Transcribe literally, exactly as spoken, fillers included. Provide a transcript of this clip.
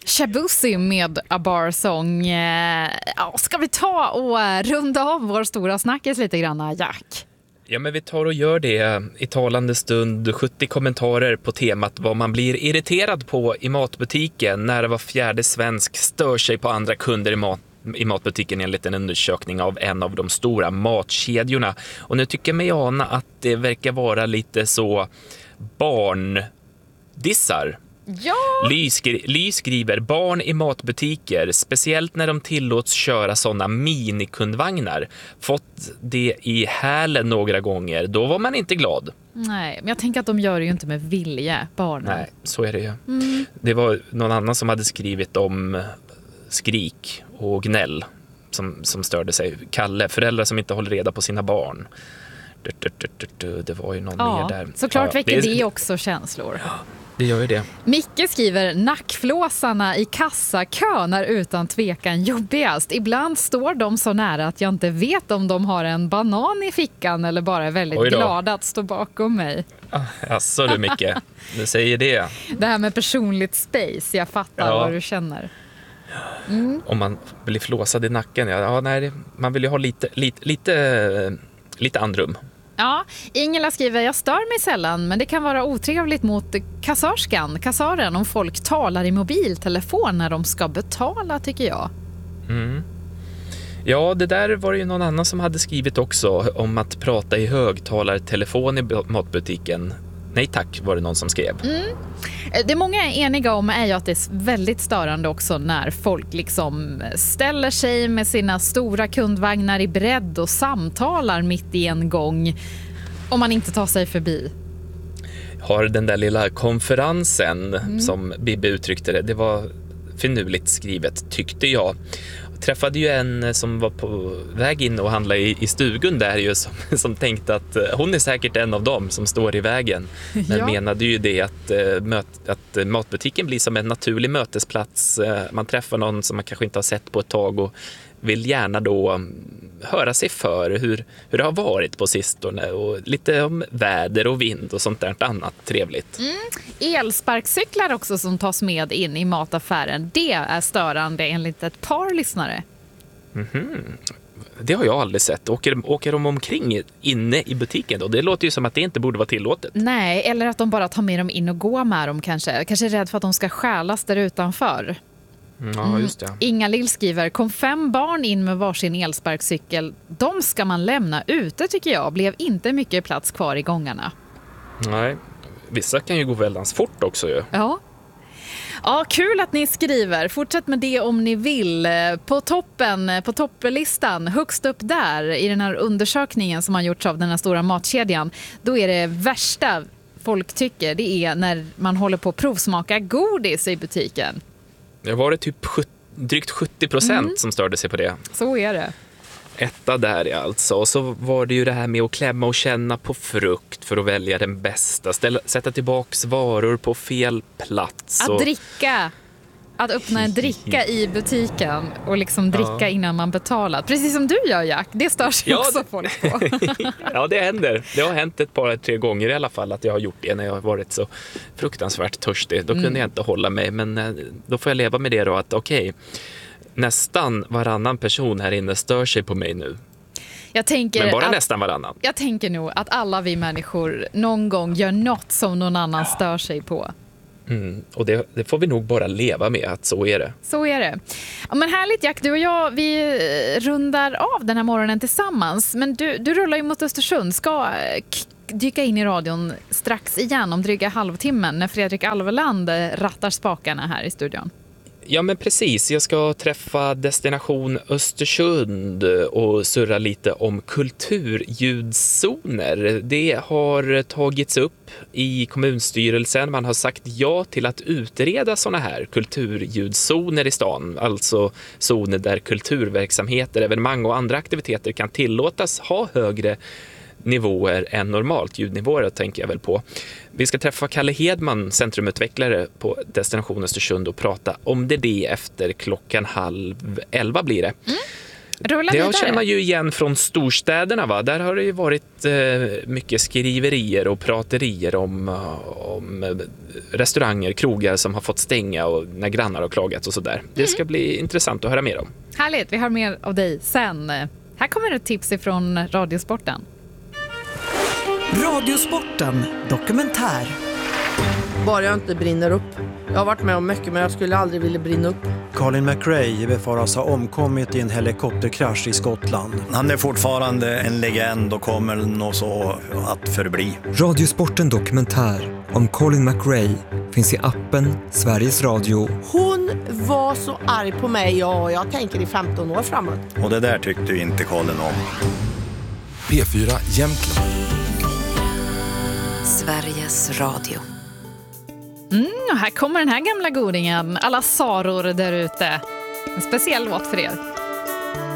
Shabuzi med A Bar Song. Ja, ska vi ta och runda av vår stora snackis lite grann, Jack? Ja, men vi tar och gör det i talande stund. sjuttio kommentarer på temat vad man blir irriterad på i matbutiken när var fjärde svensk stör sig på andra kunder i mat i matbutiken enligt en undersökning av en av de stora matkedjorna. Och nu tycker mig ana att det verkar vara lite så barndissar. Ja. Ly, skri- Ly skriver barn i matbutiker, speciellt när de tillåts köra sådana minikundvagnar. Fått det i hälen några gånger, då var man inte glad. Nej, men jag tänker att de gör det ju inte med vilja, barnen. Nej, så är det ju. Mm. Det var någon annan som hade skrivit om skrik och gnäll som, som störde sig. Kalle, föräldrar som inte håller reda på sina barn. Det var ju någon ja, mer där. Såklart ja, väcker det, det också känslor. Ja, det gör ju det. Micke skriver, nackflåsarna i kassakön är utan tvekan jobbigast. Ibland står de så nära att jag inte vet om de har en banan i fickan eller bara är väldigt glada att stå bakom mig. Asså du Micke, du säger det. Det här med personligt space, jag fattar ja. vad du känner. Mm. Om man blir flåsad i nacken, ja, ja nej, man vill ju ha lite, lite, lite, lite andrum. Ja, Ingela skriver, jag stör mig sällan, men det kan vara otrevligt mot kassörskan, kassören, om folk talar i mobiltelefon när de ska betala, tycker jag. Mm. Ja, det där var det ju någon annan som hade skrivit också om att prata i högtalartelefon i matbutiken. Nej tack, var det någon som skrev. Mm. Det många är eniga om är ju att det är väldigt störande också när folk liksom ställer sig med sina stora kundvagnar i bredd och samtalar mitt i en gång om man inte tar sig förbi. Har den där lilla konferensen mm. som Bibi uttryckte det, det var finurligt skrivet tyckte jag. Träffade ju en som var på väg in och handla i, i stugan där ju som, som tänkte att hon är säkert en av dem som står i vägen. Men ja. menade ju det att, möt, att matbutiken blir som en naturlig mötesplats. Man träffar någon som man kanske inte har sett på ett tag och vill gärna då höra sig för hur, hur det har varit på sistone och lite om väder och vind och sånt där annat trevligt. Mm. Elsparkcyklar också som tas med in i mataffären, det är störande enligt ett par lyssnare. Mhm. Det har jag aldrig sett. Åker, åker de omkring inne i butiken då? Det låter ju som att det inte borde vara tillåtet. Nej, eller att de bara tar med dem in och går med dem kanske. Kanske är rädd för att de ska stjälas där utanför. Ja, just det. Mm. Inga Lill skriver, kom fem barn in med varsin elsparkcykel. De ska man lämna ute tycker jag. Blev inte mycket plats kvar i gångarna. Nej, vissa kan ju gå väldigt fort också ju. Ja. Ja, kul att ni skriver. Fortsätt med det om ni vill. På toppen, på topplistan, högst upp där i den här undersökningen som har gjorts av den här stora matkedjan, då är det värsta folk tycker, det är när man håller på att provsmaka godis i butiken. Det var det typ sjutton, drygt sjuttio procent mm. som störde sig på det. Så är det. Etta där är alltså. Och så var det ju det här med att klämma och känna på frukt för att välja den bästa. Ställa, sätta tillbaks varor på fel plats. Att och... dricka. Att öppna en dricka i butiken och liksom dricka ja. innan man betalar. Precis som du gör, Jack. Det stör sig ja, också folk på. Ja, det händer. Det har hänt ett par, tre gånger i alla fall att jag har gjort det när jag har varit så fruktansvärt törstig. Då kunde mm. jag inte hålla mig. Men då får jag leva med det då att okej, okay, nästan varannan person här inne stör sig på mig nu. Jag tänker Men bara att, nästan varannan. Jag tänker nog att alla vi människor någon gång gör något som någon annan ja. stör sig på. Mm, och det, det får vi nog bara leva med att så är det. Så är det. Ja, men härligt Jack, du och jag vi rundar av den här morgonen tillsammans. Men du, du rullar ju mot Östersund. Ska k- dyka in i radion strax igen om dryga halvtimmen när Fredrik Alveland rattar spakarna här i studion. Ja men precis, jag ska träffa Destination Östersund och surra lite om kulturljudzoner. Det har tagits upp i kommunstyrelsen. Man har sagt ja till att utreda såna här kulturljudzoner i stan. Alltså zoner där kulturverksamheter, evenemang och andra aktiviteter kan tillåtas ha högre nivåer än normalt. Ljudnivåer tänker jag väl på. Vi ska träffa Kalle Hedman, centrumutvecklare på Destination Östersund och prata om det, det efter klockan halv elva blir det. Mm. Rulla Det vidare. känner man ju igen från storstäderna. Va? Där har det ju varit eh, mycket skriverier och praterier om, om restauranger, krogar som har fått stänga och när grannar har klagat och sådär. Det ska bli intressant att höra mer om. Härligt, vi har mer av dig sen. Här kommer ett tips ifrån Radiosporten. Radiosporten dokumentär. Bara jag inte brinner upp. Jag har varit med om mycket, men jag skulle aldrig vilja brinna upp. Colin McRae befaras ha omkommit i en helikopterkrasch i Skottland. Han är fortfarande en legend och kommer nog så att förbli. Radiosporten dokumentär om Colin McRae finns i appen Sveriges Radio. Hon var så arg på mig, ja, jag tänker i femton år framåt. Och det där tyckte ju inte Colin om. P fyra Jämtland. Sveriges Radio. Mm, och här kommer den här gamla godingen. Alla Saror där ute. En speciell låt för er.